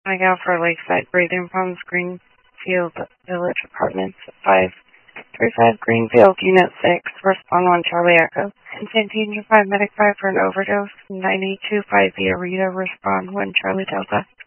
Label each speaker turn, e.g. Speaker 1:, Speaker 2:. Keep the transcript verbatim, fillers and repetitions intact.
Speaker 1: I got for Lakeside Breathing Palms Greenfield Village Apartments, five three five Greenfield, Unit six, respond one Charlie Echo. Constantine five Medic five for an overdose, nine eight two five Via Rita, respond one Charlie Delta.